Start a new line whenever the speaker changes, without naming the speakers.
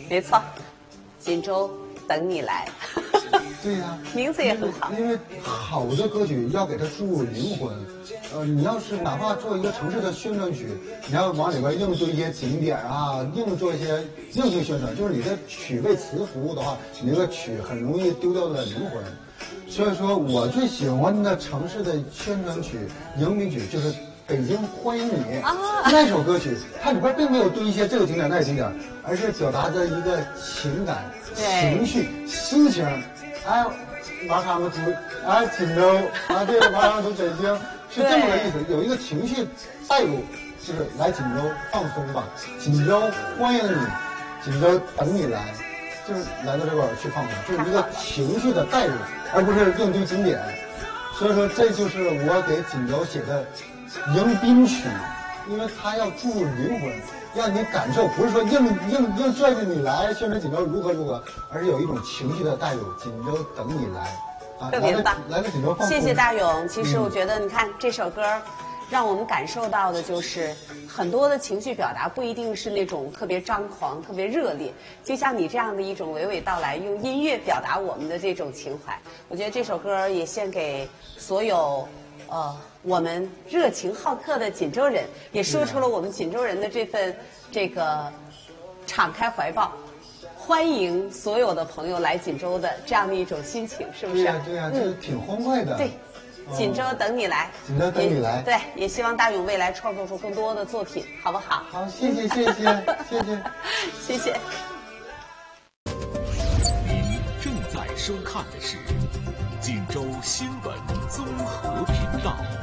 没错，锦州等你来。
对呀，
名字也很好。
因为好的歌曲要给它注入灵魂。你要是哪怕做一个城市的宣传曲，你要往里边硬做一些景点啊，硬做一些硬性宣传，就是你的曲为词服务的话，你这个曲很容易丢掉了灵魂。所以说我最喜欢的城市的宣传曲、迎宾曲就是《北京欢迎你》那首歌曲，它里边并没有堆一些这个景点那个景点，而是表达着一个情感、情绪、心情。哎，马上的出，哎，锦州啊，这个马上从北京是这么个意思，有一个情绪带入，就是来锦州放松吧，锦州欢迎你，锦州等你来，就是来到这块儿去放松，就是一个情绪的带入，而不是硬堆景点。所以说，这就是我给锦州写的迎宾曲，因为它要注入灵魂。让你感受，不是说硬拽着你来宣传锦州如何如何，而是有一种情绪的带入。锦州等你来，啊，
特别棒！
来个锦州放松。
谢谢大勇。其实我觉得，你看这首歌，让我们感受到的就是很多的情绪表达不一定是那种特别张狂、特别热烈，就像你这样的一种娓娓道来，用音乐表达我们的这种情怀。我觉得这首歌也献给所有我们热情好客的锦州人，也说出了我们锦州人的这个敞开怀抱，欢迎所有的朋友来锦州的这样的一种心情，是不是？
对呀，这挺欢快的。
对，锦州等你来，
锦州等你来。
对，也希望大勇未来创作出更多的作品，好不好？
好，谢谢。
谢谢。
您正在收看的是锦州新闻综合频道。